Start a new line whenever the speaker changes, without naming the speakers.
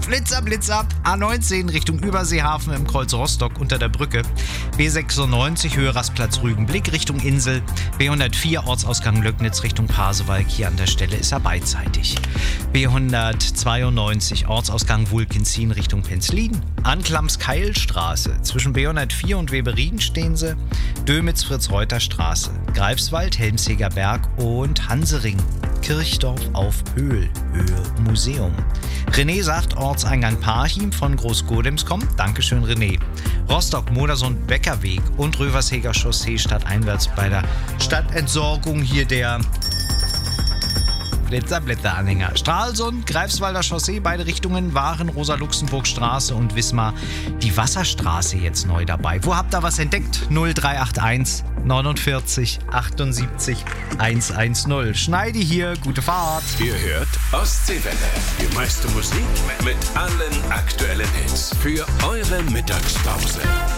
Blitzer, Blitzer. A19 Richtung Überseehafen im Kreuz Rostock unter der Brücke. B96 Höhe Rastplatz Rügenblick Richtung Insel. B104 Ortsausgang Löcknitz Richtung Pasewalk. Hier an der Stelle ist er beidseitig. B192 Ortsausgang Wulkenzin Richtung Penzlin. Anklamms-Keilstraße. Zwischen B104 und Weberin stehen sie. Dömitz-Fritz-Reuter-Straße. Greifswald, Helmseger Berg und Hansering. Kirchdorf auf Höhl, Höhe Museum. René sagt Ortseingang Parchim von Großgodems kommt. Dankeschön, René. Rostock, Modersund, Beckerweg und Röversheger Chaussee stadteinwärts bei der Stadtentsorgung hier der Blitzer-Anhänger. Stralsund, Greifswalder Chaussee, beide Richtungen waren Rosa-Luxemburg-Straße und Wismar die Wasserstraße jetzt neu dabei. Wo habt ihr was entdeckt? 0381 49 78 110. Schneidi hier, gute Fahrt.
Ihr hört Ostseewelle. Die meiste Musik mit allen aktuellen Hits für eure Mittagspause.